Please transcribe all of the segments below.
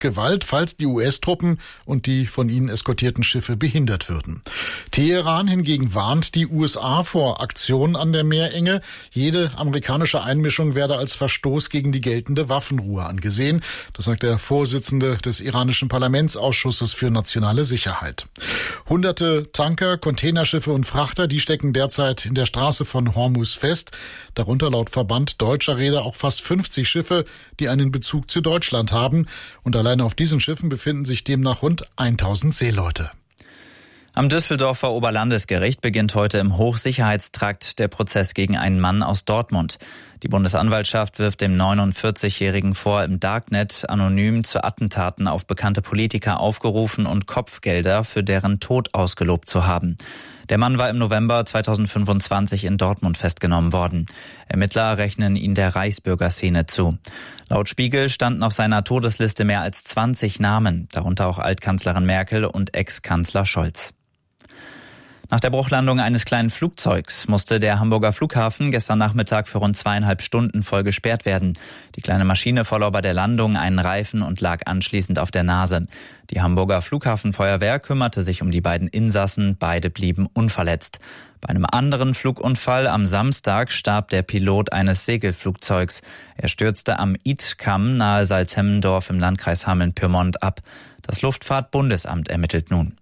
Gewalt, falls die US-Truppen und die von ihnen eskortierten Schiffe behindert würden. Teheran hingegen warnt die USA vor Aktionen an der Meerenge. Jede amerikanische Einmischung werde als Verstoß gegen die geltende Waffenruhe angesehen. Das sagt der Vorsitzende des iranischen Parlamentsausschusses für nationale Sicherheit. Hunderte Tanker, Containerschiffe und Frachter, die stecken derzeit in der Straße von Hormuz fest. Darunter laut Verband deutscher Reeder auch fast 50 Schiffe, die einen Bezug zu Deutschland haben. Und alleine auf diesen Schiffen befinden sich demnach rund 1000 Seeleute. Am Düsseldorfer Oberlandesgericht beginnt heute im Hochsicherheitstrakt der Prozess gegen einen Mann aus Dortmund. Die Bundesanwaltschaft wirft dem 49-Jährigen vor, im Darknet anonym zu Attentaten auf bekannte Politiker aufgerufen und Kopfgelder für deren Tod ausgelobt zu haben. Der Mann war im November 2025 in Dortmund festgenommen worden. Ermittler rechnen ihn der Reichsbürgerszene zu. Laut Spiegel standen auf seiner Todesliste mehr als 20 Namen, darunter auch Altkanzlerin Merkel und Ex-Kanzler Scholz. Nach der Bruchlandung eines kleinen Flugzeugs musste der Hamburger Flughafen gestern Nachmittag für rund 2,5 Stunden voll gesperrt werden. Die kleine Maschine verlor bei der Landung einen Reifen und lag anschließend auf der Nase. Die Hamburger Flughafenfeuerwehr kümmerte sich um die beiden Insassen, beide blieben unverletzt. Bei einem anderen Flugunfall am Samstag starb der Pilot eines Segelflugzeugs. Er stürzte am Idkamm nahe Salzhemmendorf im Landkreis Hameln-Pyrmont ab. Das Luftfahrtbundesamt ermittelt nun.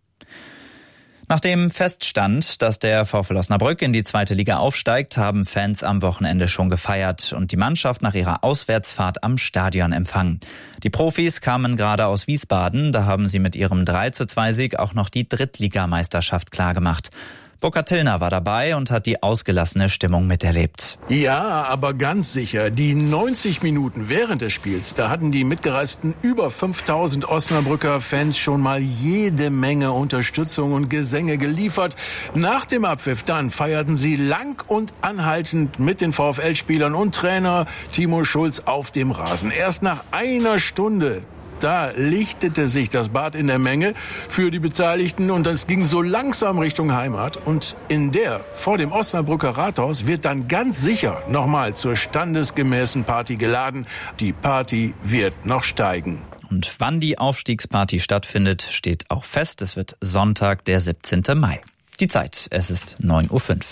Nachdem feststand, dass der VfL Osnabrück in die 2. Liga aufsteigt, haben Fans am Wochenende schon gefeiert und die Mannschaft nach ihrer Auswärtsfahrt am Stadion empfangen. Die Profis kamen gerade aus Wiesbaden, da haben sie mit ihrem 3:2-Sieg auch noch die Drittligameisterschaft klargemacht. Burkhard Tillner war dabei und hat die ausgelassene Stimmung miterlebt. Ja, aber ganz sicher, die 90 Minuten während des Spiels, da hatten die mitgereisten über 5000 Osnabrücker Fans schon mal jede Menge Unterstützung und Gesänge geliefert. Nach dem Abpfiff dann feierten sie lang und anhaltend mit den VfL-Spielern und Trainer Timo Schulz auf dem Rasen. Erst nach einer Stunde, da lichtete sich das Bad in der Menge für die Beteiligten und es ging so langsam Richtung Heimat. Und in der vor dem Osnabrücker Rathaus wird dann ganz sicher nochmal zur standesgemäßen Party geladen. Die Party wird noch steigen. Und wann die Aufstiegsparty stattfindet, steht auch fest. Es wird Sonntag, der 17. Mai. Die Zeit, es ist 9:05 Uhr.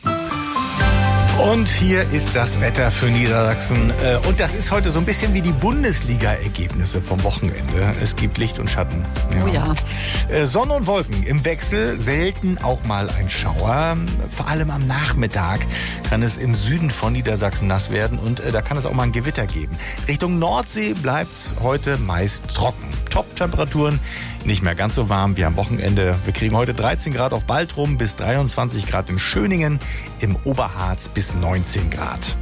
Und hier ist das Wetter für Niedersachsen. Und das ist heute so ein bisschen wie die Bundesliga-Ergebnisse vom Wochenende. Es gibt Licht und Schatten. Ja. Oh ja. Sonne und Wolken im Wechsel, selten auch mal ein Schauer. Vor allem am Nachmittag kann es im Süden von Niedersachsen nass werden und da kann es auch mal ein Gewitter geben. Richtung Nordsee bleibt's heute meist trocken. Top-Temperaturen, nicht mehr ganz so warm wie am Wochenende. Wir kriegen heute 13 Grad auf Baltrum bis 23 Grad in Schöningen, im Oberharz bis 19 Grad.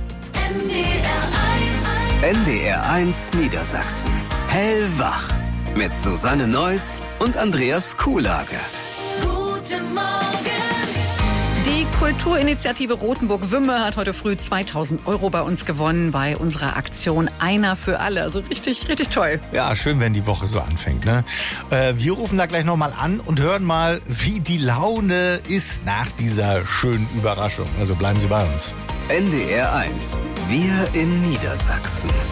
NDR 1 Niedersachsen. Hellwach. Mit Susanne Neuss und Andreas Kuhlage. Guten Morgen. Die Kulturinitiative Rothenburg-Wümme hat heute früh 2000 € bei uns gewonnen bei unserer Aktion Einer für alle. Also richtig, richtig toll. Ja, schön, wenn die Woche so anfängt, ne? Wir rufen da gleich nochmal an und hören mal, wie die Laune ist nach dieser schönen Überraschung. Also bleiben Sie bei uns. NDR 1. Wir in Niedersachsen.